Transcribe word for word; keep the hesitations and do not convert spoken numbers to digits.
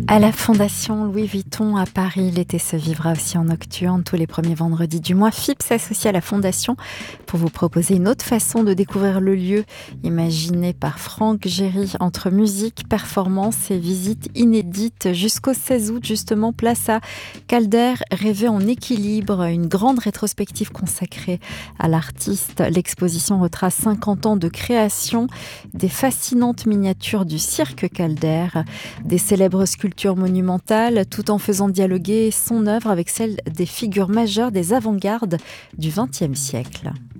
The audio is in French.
À la Fondation Louis Vuitton à Paris, l'été se vivra aussi en nocturne tous les premiers vendredis du mois. F I P s'associe à la Fondation pour vous proposer une autre façon de découvrir le lieu, imaginé par Franck Géry, entre musique, performance et visites inédites jusqu'au seize août, justement, place à Calder, rêver en équilibre, une grande rétrospective consacrée à l'artiste. L'exposition retrace cinquante ans de création, des fascinantes miniatures du cirque Calder, des célèbres sculptures monumentales, tout en faisant dialoguer son œuvre avec celle des figures majeures des avant-gardes du vingtième siècle.